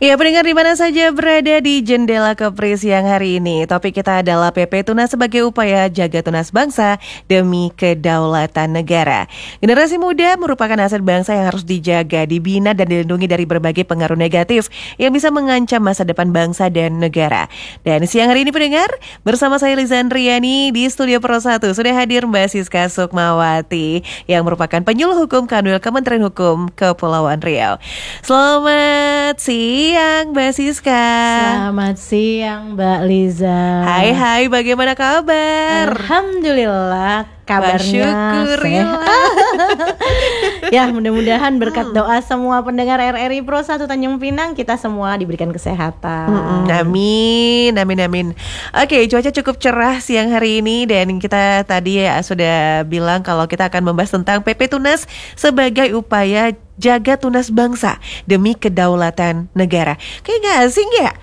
Ya, pendengar di mana saja berada di Jendela Kepri siang hari ini. Topik kita adalah PP Tunas sebagai upaya jaga tunas bangsa demi kedaulatan negara. Generasi muda merupakan aset bangsa yang harus dijaga, dibina dan dilindungi dari berbagai pengaruh negatif yang bisa mengancam masa depan bangsa dan negara. Dan siang hari ini pendengar, bersama saya Liza Andriani di Studio Pro 1 sudah hadir Mbak Siska Sukmawati yang merupakan penyuluh hukum Kanwil Kementerian Hukum Kepulauan Riau. Selamat siang Mbak Siska. Selamat siang Mbak Liza. Hai, bagaimana kabar? Alhamdulillah, kabarnya sehat. Ya, mudah-mudahan berkat doa semua pendengar RRI Pro 1 Tanjung Pinang, kita semua diberikan kesehatan. Amin. Oke, cuaca cukup cerah siang hari ini dan kita tadi ya sudah bilang kalau kita akan membahas tentang PP Tunas sebagai upaya jaga tunas bangsa demi kedaulatan negara. Kayak gak asing ya?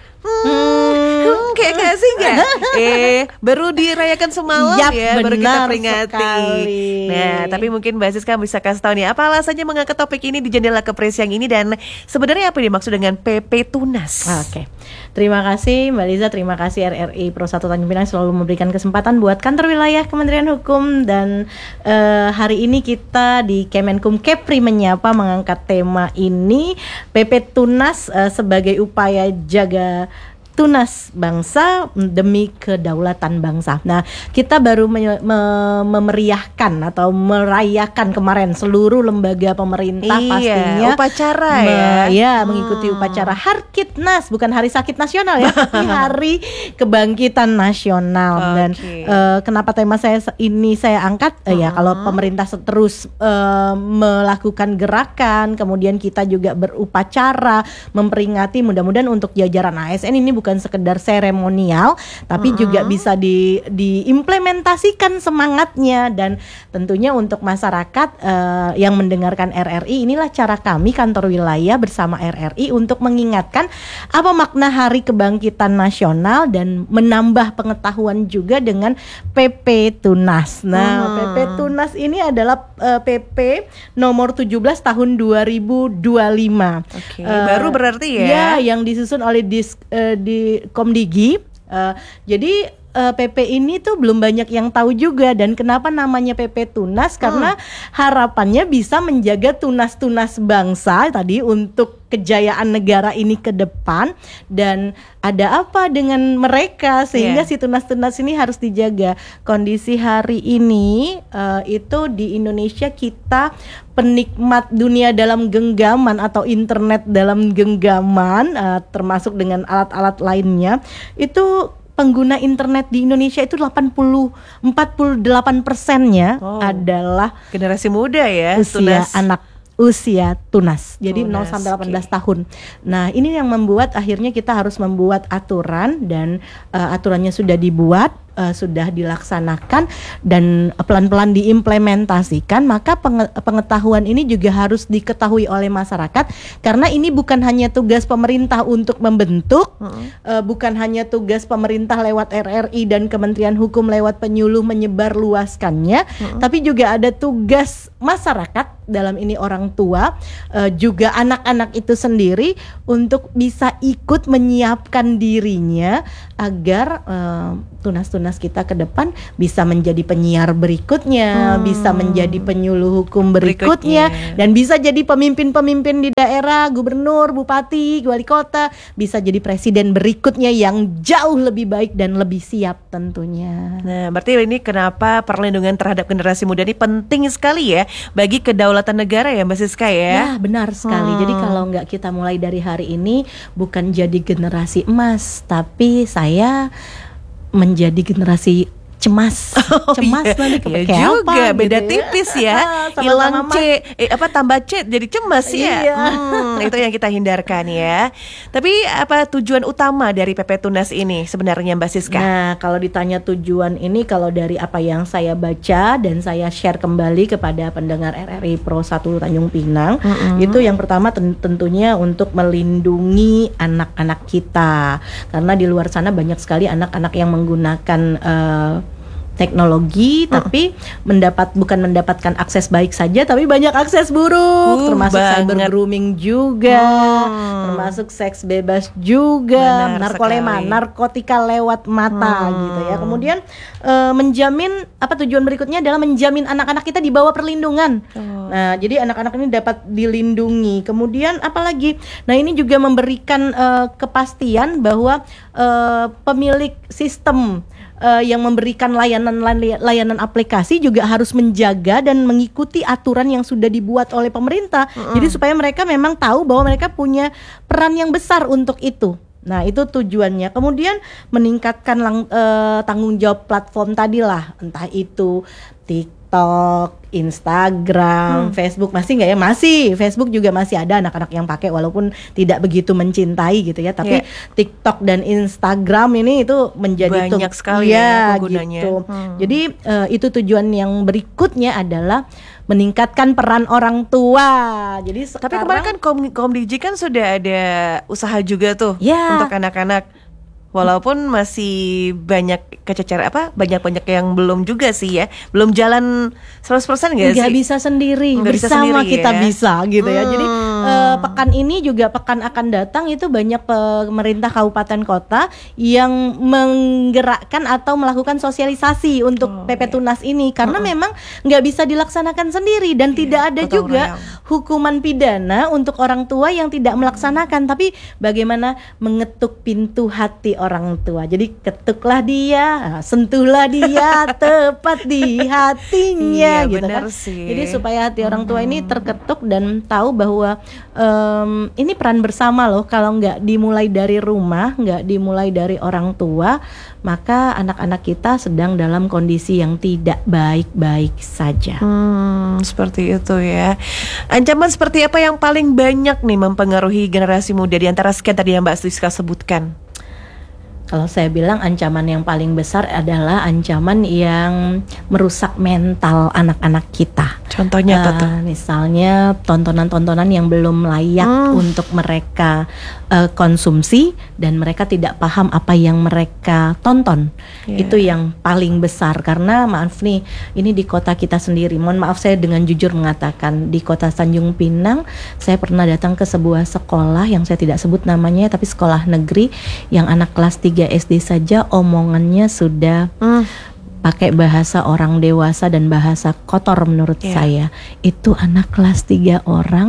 Kayak gak asing ya? Baru dirayakan semalam ya, baru kita peringati sekali. Nah, tapi mungkin Mbak Siska bisa kasih tahu nih, apa alasannya mengangkat topik ini di Jendela Kepri siang ini dan sebenarnya apa yang dimaksud dengan PP Tunas? Oke. Terima kasih Mbak Liza, terima kasih RRI Pro 1 Tanjung Pinang selalu memberikan kesempatan buat kantor wilayah Kementerian Hukum. Dan hari ini kita di Kemenkum Kepri Menyapa mengangkat tema ini, PP Tunas sebagai upaya jaga tunas bangsa demi kedaulatan bangsa. Nah, kita baru memeriahkan atau merayakan kemarin seluruh lembaga pemerintah pastinya upacara mengikuti upacara Harkitnas, bukan Hari Sakit Nasional ya, tapi Hari Kebangkitan Nasional. Dan kenapa tema saya angkat ya, kalau pemerintah terus melakukan gerakan, kemudian kita juga berupacara memperingati, mudah-mudahan untuk jajaran ASN ini bukan sekedar seremonial, tapi juga bisa diimplementasikan semangatnya. Dan tentunya untuk masyarakat yang mendengarkan RRI, inilah cara kami kantor wilayah bersama RRI untuk mengingatkan apa makna Hari Kebangkitan Nasional dan menambah pengetahuan juga dengan PP Tunas. Nah, PP Tunas ini adalah PP nomor 17 tahun 2025. Baru berarti ya? Ya, yang disusun oleh di Komdigi. Jadi PP ini tuh belum banyak yang tahu juga. Dan kenapa namanya PP Tunas? Karena harapannya bisa menjaga tunas-tunas bangsa tadi untuk kejayaan negara ini ke depan. Dan ada apa dengan mereka sehingga si tunas-tunas ini harus dijaga. Kondisi hari ini itu di Indonesia kita penikmat dunia dalam genggaman atau internet dalam genggaman, termasuk dengan alat-alat lainnya. Itu pengguna internet di Indonesia itu 48%-nya adalah generasi muda ya, usia tunas. Jadi 0 sampai 18 tahun. Nah, ini yang membuat akhirnya kita harus membuat aturan dan aturannya sudah dibuat, sudah dilaksanakan dan pelan-pelan diimplementasikan. Maka pengetahuan ini juga harus diketahui oleh masyarakat, karena ini bukan hanya tugas pemerintah untuk membentuk, bukan hanya tugas pemerintah lewat RRI dan Kementerian Hukum lewat penyuluh menyebar luaskannya, tapi juga ada tugas masyarakat, dalam ini orang tua, juga anak-anak itu sendiri untuk bisa ikut menyiapkan dirinya agar tunas-tunas kita ke depan bisa menjadi penyiar berikutnya, bisa menjadi penyuluh hukum berikutnya, dan bisa jadi pemimpin-pemimpin di daerah, gubernur, bupati, wali kota, bisa jadi presiden berikutnya yang jauh lebih baik dan lebih siap tentunya. Nah, berarti ini kenapa perlindungan terhadap generasi muda ini penting sekali ya bagi kedaulatan negara ya Mbak Siska ya? Ya, benar sekali. Jadi kalau nggak kita mulai dari hari ini, bukan jadi generasi emas, tapi saya menjadi generasi cemas. Nanti kayak juga apa, beda gitu tipis ya. Hilang C, tambah C jadi cemas ya. Itu yang kita hindarkan ya. Tapi apa tujuan utama dari PP Tunas ini sebenarnya Mbak Siska? Nah, kalau ditanya tujuan ini, kalau dari apa yang saya baca dan saya share kembali kepada pendengar RRI Pro 1 Tanjung Pinang, itu yang pertama tentunya untuk melindungi anak-anak kita. Karena di luar sana banyak sekali anak-anak yang menggunakan teknologi, tapi bukan mendapatkan akses baik saja, tapi banyak akses buruk, termasuk cyber grooming juga, termasuk seks bebas juga, narkotika lewat mata gitu ya. Kemudian menjamin tujuan berikutnya adalah menjamin anak-anak kita di bawah perlindungan. Nah, jadi anak-anak ini dapat dilindungi. Kemudian apalagi? Nah, ini juga memberikan kepastian bahwa pemilik sistem yang memberikan layanan aplikasi juga harus menjaga dan mengikuti aturan yang sudah dibuat oleh pemerintah. Jadi supaya mereka memang tahu bahwa mereka punya peran yang besar untuk itu. Nah, itu tujuannya. Kemudian meningkatkan tanggung jawab platform tadi lah, entah itu TikTok, Instagram, Facebook, masih nggak ya? Masih, Facebook juga masih ada anak-anak yang pakai walaupun tidak begitu mencintai gitu ya. Tapi TikTok dan Instagram ini itu menjadi banyak sekali ya penggunanya. Gitu. Jadi itu tujuan yang berikutnya adalah meningkatkan peran orang tua. Jadi tapi kemarin kan Komdiji kan sudah ada usaha juga tuh untuk anak-anak. Walaupun masih banyak kececeran banyak yang belum juga sih ya. Belum jalan 100% enggak sih? Enggak bisa sendiri, bersama kita bisa gitu ya. Jadi pekan ini juga pekan akan datang itu banyak pemerintah kabupaten kota yang menggerakkan atau melakukan sosialisasi untuk PP Tunas ini karena memang enggak bisa dilaksanakan sendiri dan tidak ada juga hukuman pidana untuk orang tua yang tidak melaksanakan, tapi bagaimana mengetuk pintu hati orang tua. Jadi ketuklah dia, sentuhlah dia tepat di hatinya gitu kan. Jadi supaya hati orang tua ini terketuk dan tahu bahwa ini peran bersama loh. Kalau nggak dimulai dari rumah, nggak dimulai dari orang tua, maka anak-anak kita sedang dalam kondisi yang tidak baik-baik saja. Seperti itu ya. Ancaman seperti apa yang paling banyak nih mempengaruhi generasi muda di antara sekian tadi yang Mbak Siska sebutkan? Kalau saya bilang ancaman yang paling besar adalah ancaman yang merusak mental anak-anak kita. Contohnya apa tuh? Misalnya tontonan-tontonan yang belum layak untuk mereka konsumsi dan mereka tidak paham apa yang mereka tonton. Itu yang paling besar karena maaf nih, ini di kota kita sendiri. Mohon maaf saya dengan jujur mengatakan, di kota Tanjung Pinang saya pernah datang ke sebuah sekolah yang saya tidak sebut namanya, tapi sekolah negeri yang anak kelas 3 SD saja omongannya sudah pakai bahasa orang dewasa dan bahasa kotor menurut saya. Itu anak kelas 3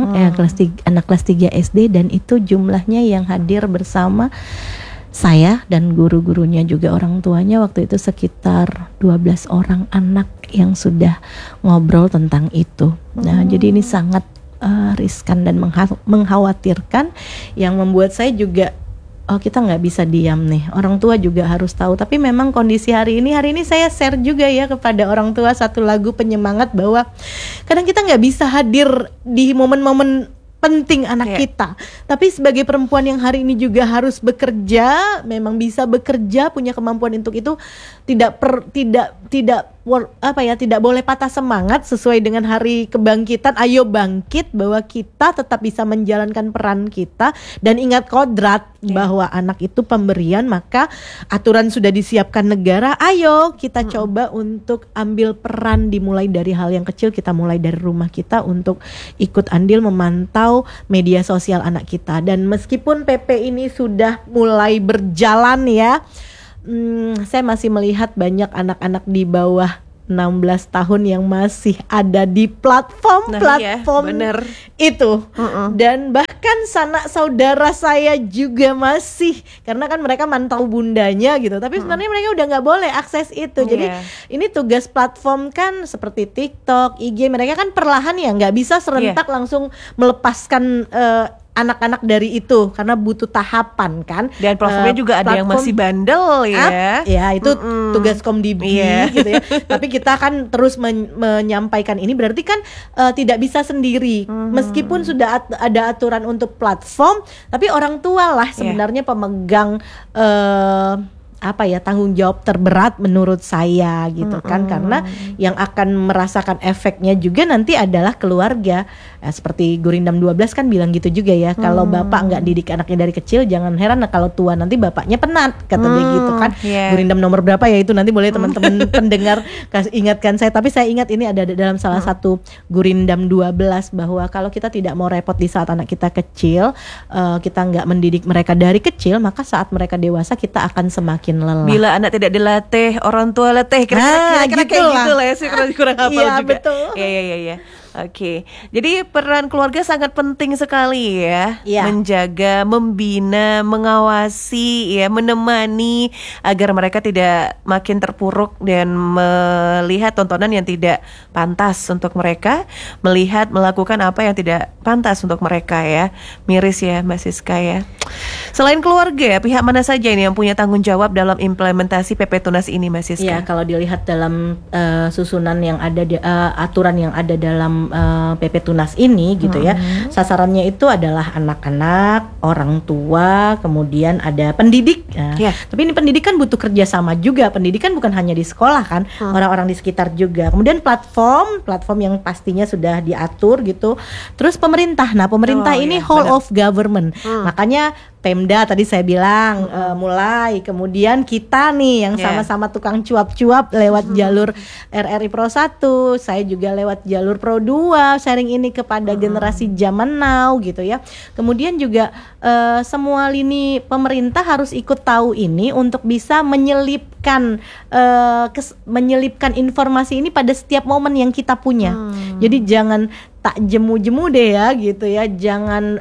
anak kelas 3 SD dan itu jumlahnya yang hadir bersama saya dan guru-gurunya juga orang tuanya waktu itu sekitar 12 orang anak yang sudah ngobrol tentang itu. Nah, jadi ini sangat riskan dan mengkhawatirkan yang membuat saya juga kita nggak bisa diam nih, orang tua juga harus tahu. Tapi memang kondisi hari ini saya share juga ya kepada orang tua satu lagu penyemangat bahwa kadang kita nggak bisa hadir di momen-momen penting anak kita, tapi sebagai perempuan yang hari ini juga harus bekerja, memang bisa bekerja, punya kemampuan untuk itu, tidak boleh patah semangat sesuai dengan hari kebangkitan. Ayo bangkit bahwa kita tetap bisa menjalankan peran kita dan ingat kodrat bahwa anak itu pemberian, maka aturan sudah disiapkan negara. Ayo kita coba untuk ambil peran, dimulai dari hal yang kecil, kita mulai dari rumah kita untuk ikut andil memantau media sosial anak kita. Dan meskipun PP ini sudah mulai berjalan ya, saya masih melihat banyak anak-anak di bawah 16 tahun yang masih ada di platform itu. Dan bahkan sanak saudara saya juga masih, karena kan mereka mantau bundanya gitu, tapi sebenarnya mereka udah nggak boleh akses itu. Jadi ini tugas platform kan seperti TikTok, IG, mereka kan perlahan ya, nggak bisa serentak langsung melepaskan anak-anak dari itu karena butuh tahapan kan. Dan platformnya juga ada yang masih bandel ya. Ya itu tugas Komdb gitu ya. Tapi kita kan terus menyampaikan ini, berarti kan tidak bisa sendiri. Meskipun sudah ada aturan untuk platform, tapi orang tua lah sebenarnya pemegang tanggung jawab terberat menurut saya gitu kan, karena yang akan merasakan efeknya juga nanti adalah keluarga. Seperti Gurindam 12 kan bilang gitu juga ya, kalau bapak nggak didik anaknya dari kecil, jangan heran kalau tua nanti bapaknya penat, kata dia gitu kan. Gurindam nomor berapa ya itu nanti boleh teman-teman pendengar ingatkan saya, tapi saya ingat ini ada dalam salah satu Gurindam 12 bahwa kalau kita tidak mau repot di saat anak kita kecil, kita nggak mendidik mereka dari kecil, maka saat mereka dewasa kita akan semakin lelah. Bila anak tidak dilatih, orang tua letih. Kira-kira kayak gitu lah ya, sih kurang hafal juga. Betul. Iya. Oke, jadi peran keluarga sangat penting sekali ya, menjaga, membina, mengawasi, ya, menemani agar mereka tidak makin terpuruk dan melihat tontonan yang tidak pantas untuk mereka, melakukan apa yang tidak pantas untuk mereka ya. Miris ya Mbak Siska ya. Selain keluarga, pihak mana saja ini yang punya tanggung jawab dalam implementasi PP Tunas ini Mbak Siska? Ya, kalau dilihat dalam susunan yang ada aturan yang ada dalam PP Tunas ini gitu ya, sasarannya itu adalah anak-anak, orang tua, kemudian ada pendidik. Tapi ini pendidikan butuh kerjasama juga. Pendidikan bukan hanya di sekolah kan, orang-orang di sekitar juga. Kemudian platform yang pastinya sudah diatur gitu. Terus pemerintah. Nah, pemerintah ini whole of government. Makanya Pemda tadi saya bilang mulai, kemudian kita nih yang sama-sama tukang cuap-cuap lewat jalur RRI Pro 1, saya juga lewat jalur Pro 2, sharing ini kepada generasi zaman now gitu ya. Kemudian juga semua lini pemerintah harus ikut tahu ini untuk bisa menyelipkan informasi ini pada setiap momen yang kita punya. Jadi jangan tak jemu-jemu deh ya gitu ya. Jangan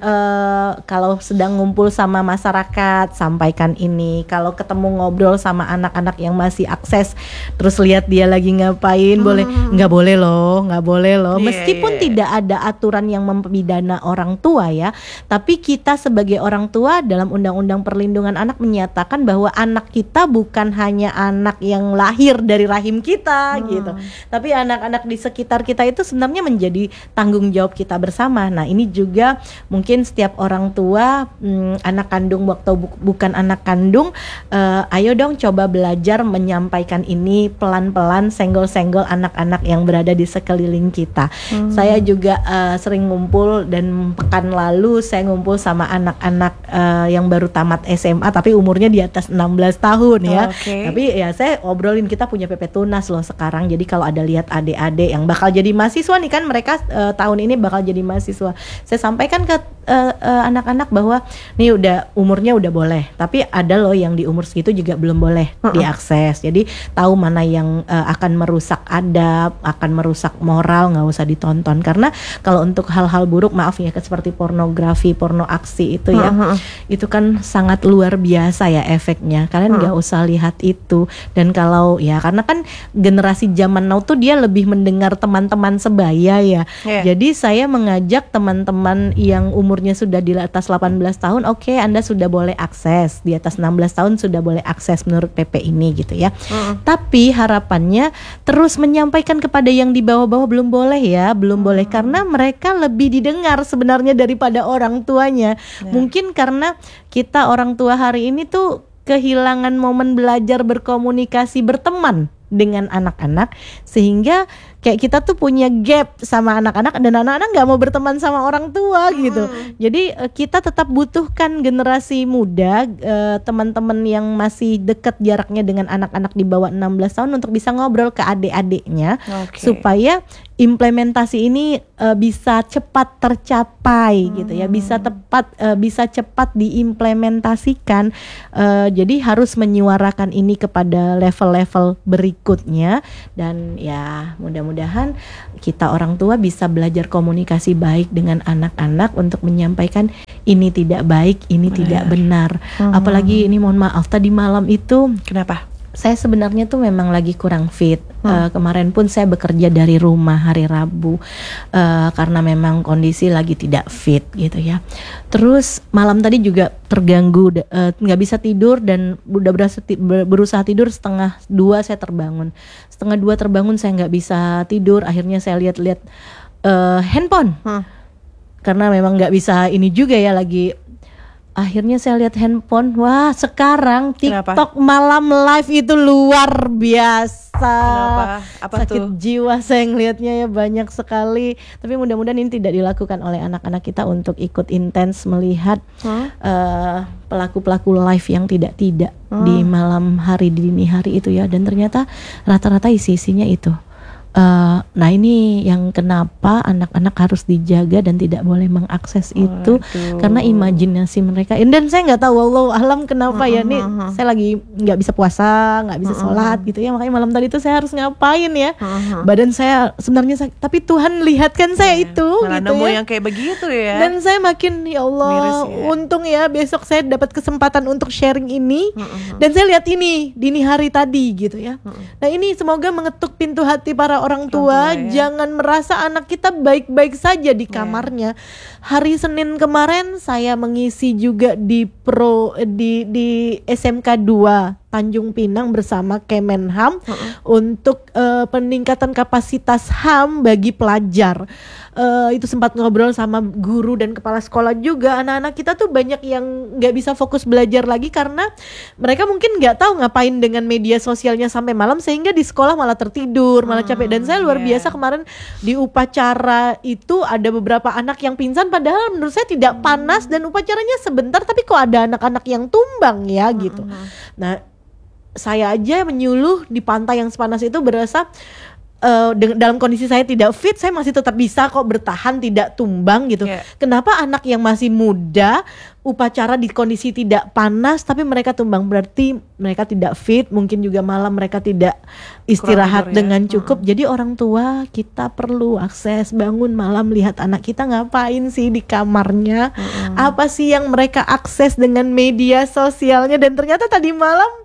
kalau sedang ngumpul sama masyarakat sampaikan ini. Kalau ketemu ngobrol sama anak-anak yang masih akses terus lihat dia lagi ngapain, nggak boleh loh. Meskipun tidak ada aturan yang mempidana orang tua ya, tapi kita sebagai orang tua dalam Undang-Undang Perlindungan Anak menyatakan bahwa anak kita bukan hanya anak yang lahir dari rahim kita gitu, tapi anak-anak di sekitar kita itu sebenarnya menjadi tanggung jawab kita bersama. Nah, ini juga mungkin setiap orang tua, anak kandung waktu bukan anak kandung, ayo dong coba belajar menyampaikan ini pelan-pelan, senggol-senggol anak-anak yang berada di sekeliling kita. Saya juga sering ngumpul, dan pekan lalu saya ngumpul sama anak-anak yang baru tamat SMA tapi umurnya di atas 16 tahun ya. Tapi ya saya obrolin, kita punya PP Tunas loh sekarang. Jadi kalau ada lihat adik-adik yang bakal jadi mahasiswa nih kan, mereka tahun ini bakal jadi mahasiswa, saya sampaikan ke anak-anak bahwa nih umurnya udah boleh, tapi ada loh yang di umur segitu juga belum boleh diakses. Jadi tahu mana yang akan merusak adab, akan merusak moral, nggak usah ditonton. Karena kalau untuk hal-hal buruk, maaf ya, seperti pornografi, porno aksi itu ya, itu kan sangat luar biasa ya efeknya. Kalian nggak usah lihat itu. Dan kalau ya, karena kan generasi zaman now tuh dia lebih mendengar teman-teman sebaya ya. Jadi saya mengajak teman-teman yang umurnya sudah di atas 18 tahun, oke, Anda sudah boleh akses. Di atas 16 tahun sudah boleh akses menurut PP ini gitu ya. Tapi harapannya terus menyampaikan kepada yang di bawah-bawah, belum boleh ya, belum boleh, karena mereka lebih didengar sebenarnya daripada orang tuanya. Mungkin karena kita orang tua hari ini tuh kehilangan momen belajar berkomunikasi, berteman dengan anak-anak, sehingga kayak kita tuh punya gap sama anak-anak, dan anak-anak nggak mau berteman sama orang tua gitu. Jadi kita tetap butuhkan generasi muda, teman-teman yang masih dekat jaraknya dengan anak-anak di bawah 16 tahun untuk bisa ngobrol ke adik-adiknya, supaya implementasi ini bisa cepat tercapai gitu ya, bisa cepat diimplementasikan. Jadi harus menyuarakan ini kepada level-level berikutnya, dan ya mudah-mudahan kita orang tua bisa belajar komunikasi baik dengan anak-anak untuk menyampaikan ini tidak baik, ini tidak benar. Apalagi ini, mohon maaf, tadi malam itu kenapa? Saya sebenarnya tuh memang lagi kurang fit. Kemarin pun saya bekerja dari rumah hari Rabu karena memang kondisi lagi tidak fit gitu ya. Terus malam tadi juga terganggu, nggak bisa tidur, dan udah berusaha tidur 1:30 saya terbangun. 1:30 terbangun, saya nggak bisa tidur. Akhirnya saya lihat-lihat handphone karena memang nggak bisa ini juga ya, lagi Akhirnya saya lihat handphone, wah sekarang Kenapa? TikTok malam live itu luar biasa. Kenapa? Apa Sakit tuh? jiwa saya ngelihatnya ya, banyak sekali. Tapi mudah-mudahan ini tidak dilakukan oleh anak-anak kita untuk ikut intens melihat pelaku-pelaku live yang tidak di malam hari, di dini hari itu ya. Dan ternyata rata-rata isinya itu. Nah ini yang kenapa anak-anak harus dijaga dan tidak boleh mengakses itu, karena imajinasi mereka. Dan saya nggak tahu, wallahu alam kenapa ya, nih saya lagi nggak bisa puasa, nggak bisa sholat gitu ya, makanya malam tadi itu saya harus ngapain ya, badan saya sebenarnya sakit, tapi Tuhan lihatkan saya itu Malah gitu nemu ya. yang kayak begitu ya. Dan saya makin ya Allah, Miris ya. untung ya besok saya dapat kesempatan untuk sharing ini. Dan saya lihat ini dini hari tadi gitu ya. Nah ini semoga mengetuk pintu hati para orang tua, ya. jangan merasa anak kita baik-baik saja di kamarnya. Hari Senin kemarin saya mengisi juga di SMK 2 Tanjung Pinang bersama Kemenham untuk peningkatan kapasitas HAM bagi pelajar. Itu sempat ngobrol sama guru dan kepala sekolah juga. Anak-anak kita tuh banyak yang nggak bisa fokus belajar lagi karena mereka mungkin nggak tahu ngapain dengan media sosialnya sampai malam, sehingga di sekolah malah tertidur, malah capek. Dan saya luar biasa kemarin di upacara itu ada beberapa anak yang pingsan, padahal menurut saya tidak panas dan upacaranya sebentar, tapi kok ada anak-anak yang tumbang ya gitu. Nah saya aja menyuluh di pantai yang sepanas itu berasa dalam kondisi saya tidak fit, saya masih tetap bisa kok bertahan, tidak tumbang gitu. Kenapa anak yang masih muda upacara di kondisi tidak panas tapi mereka tumbang? Berarti mereka tidak fit, mungkin juga malam mereka tidak istirahat dengan cukup. Jadi orang tua kita perlu akses, bangun malam lihat anak kita ngapain sih di kamarnya, apa sih yang mereka akses dengan media sosialnya. Dan ternyata tadi malam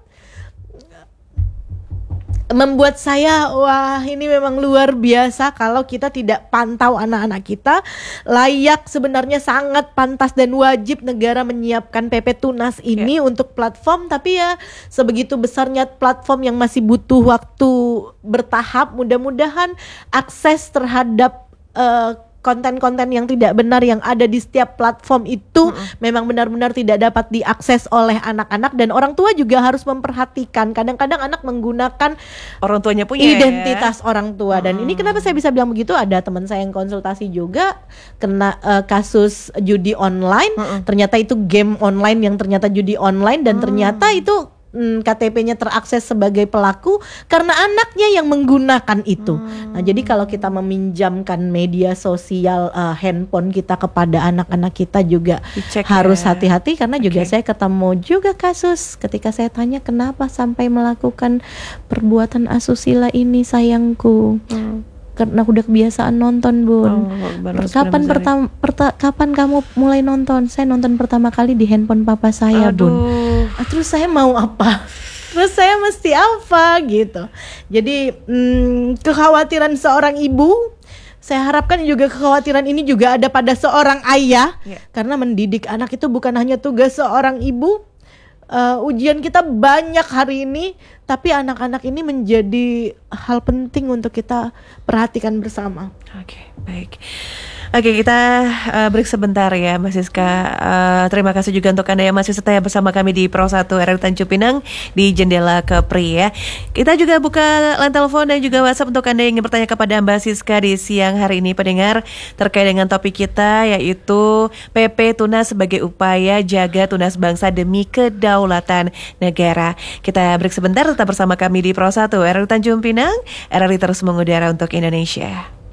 membuat saya, wah ini memang luar biasa kalau kita tidak pantau anak-anak kita. Layak sebenarnya, sangat pantas dan wajib negara menyiapkan PP Tunas ini untuk platform. Tapi ya sebegitu besarnya platform yang masih butuh waktu bertahap. Mudah-mudahan akses terhadap konten-konten yang tidak benar yang ada di setiap platform itu memang benar-benar tidak dapat diakses oleh anak-anak. Dan orang tua juga harus memperhatikan, kadang-kadang anak menggunakan orang tuanya punya identitas orang tua. Dan ini kenapa saya bisa bilang begitu, ada teman saya yang konsultasi juga kena kasus judi online. Ternyata itu game online yang ternyata judi online, dan ternyata itu KTP-nya terakses sebagai pelaku karena anaknya yang menggunakan itu. Nah, jadi kalau kita meminjamkan media sosial, handphone kita kepada anak-anak kita juga harus hati-hati, karena juga saya ketemu juga kasus ketika saya tanya kenapa sampai melakukan perbuatan asusila ini sayangku. Karena udah kebiasaan nonton, Bun. Kapan kamu mulai nonton? Saya nonton pertama kali di handphone papa saya, Bun. Terus saya mau apa? Terus saya mesti apa gitu. Jadi kekhawatiran seorang ibu, saya harapkan juga kekhawatiran ini juga ada pada seorang ayah. Karena mendidik anak itu bukan hanya tugas seorang ibu. Ujian kita banyak hari ini, tapi anak-anak ini menjadi hal penting untuk kita perhatikan bersama. Oke, baik. Oke, kita break sebentar ya Mbak Siska. Terima kasih juga untuk Anda yang masih setia bersama kami di Pro 1 RRI Tanjung Pinang di Jendela Kepri ya. Kita juga buka line telepon dan juga WhatsApp untuk Anda yang ingin bertanya kepada Mbak Siska di siang hari ini, pendengar, terkait dengan topik kita yaitu PP Tunas sebagai upaya jaga tunas bangsa demi kedaulatan negara. Kita break sebentar, tetap bersama kami di Pro 1 RRI Tanjung Pinang. RRI terus mengudara untuk Indonesia.